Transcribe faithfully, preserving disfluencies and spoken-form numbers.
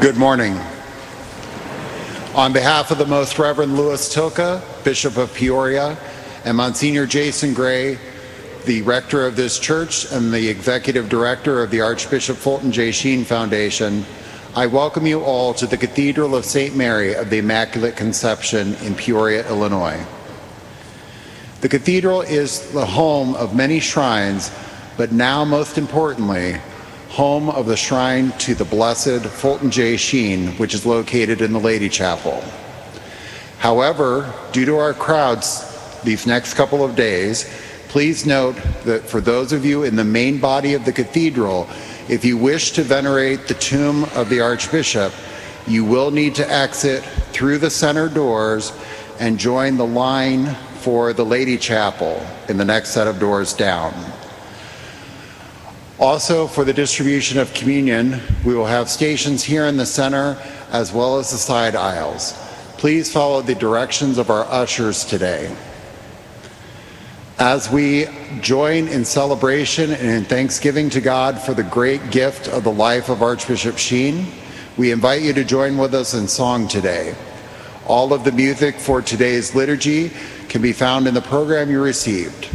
Good morning. On behalf of the Most Reverend Louis Toka, Bishop of Peoria, and Monsignor Jason Gray, the rector of this church and the executive director of the Archbishop Fulton J. Sheen Foundation, I welcome you all to the Cathedral of Saint Mary of the Immaculate Conception in Peoria, Illinois. The cathedral is the home of many shrines, but now most importantly, home of the shrine to the Blessed Fulton J. Sheen, which is located in the Lady Chapel. However, due to our crowds these next couple of days, please note that for those of you in the main body of the cathedral, if you wish to venerate the tomb of the Archbishop, you will need to exit through the center doors and join the line for the Lady Chapel in the next set of doors down. Also, for the distribution of communion, we will have stations here in the center as well as the side aisles. Please follow the directions of our ushers today. As we join in celebration and in thanksgiving to God for the great gift of the life of Archbishop Sheen, we invite you to join with us in song today. All of the music for today's liturgy can be found in the program you received.